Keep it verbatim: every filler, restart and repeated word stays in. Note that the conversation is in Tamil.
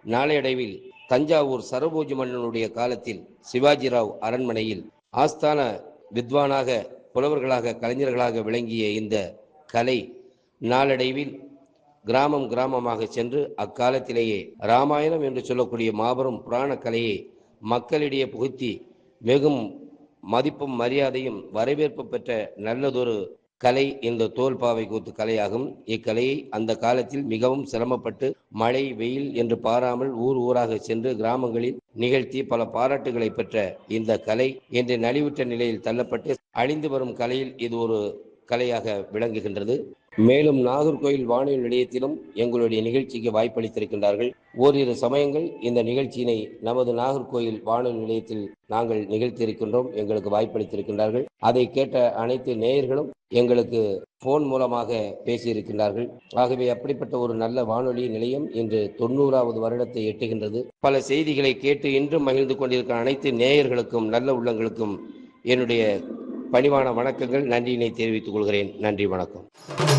நாளடைவில் தஞ்சாவூர் சரபோஜி மன்னனுடைய காலத்தில் சிவாஜிராவ் அரண்மனையில் ஆஸ்தான வித்வானாக, புலவர்களாக, கலைஞர்களாக விளங்கிய இந்த கலை நாளடைவில் கிராமம் கிராமமாக சென்று அக்காலத்திலேயே ராமாயணம் என்று சொல்லக்கூடிய மாபெரும் புராண கலையை மக்களிடையே புகுத்தி வெகும் மதிப்பும் மரியாதையும் வரவேற்பு பெற்ற நல்லதொரு கலை இந்த தோல்பாவை கூத்து கலையாகும். இக்கலையை அந்த காலத்தில் மிகவும் சிரமப்பட்டு மழை வெயில் என்று பாராமல் ஊர் ஊராக சென்று கிராமங்களில் நிகழ்த்தி பல பாராட்டுகளை பெற்ற இந்த கலை இன்று நலிவுற்ற நிலையில் தள்ளப்பட்டு அழிந்து வரும் கலையில் இது ஒரு கலையாக விளங்குகின்றது. மேலும் நாகர்கோயில் வானொலி நிலையத்திலும் எங்களுடைய நிகழ்ச்சிக்கு வாய்ப்பளித்திருக்கின்றார்கள். ஓரிரு சமயங்கள் இந்த நிகழ்ச்சியினை நமது நாகர்கோயில் வானொலி நிலையத்தில் நாங்கள் நிகழ்த்தியிருக்கின்றோம். எங்களுக்கு வாய்ப்பளித்திருக்கின்றார்கள். அதை கேட்ட அனைத்து நேயர்களும் எங்களுக்கு போன் மூலமாக பேசியிருக்கின்றார்கள். ஆகவே அப்படிப்பட்ட ஒரு நல்ல வானொலி நிலையம் இன்று தொண்ணூறாவது வருடத்தை எட்டுகின்றது. பல செய்திகளை கேட்டு இன்றும் மகிழ்ந்து கொண்டிருக்கிற அனைத்து நேயர்களுக்கும் நல்ல உள்ளங்களுக்கும் என்னுடைய பணிவான வணக்கங்கள், நன்றியினை தெரிவித்துக் கொள்கிறேன். நன்றி, வணக்கம்.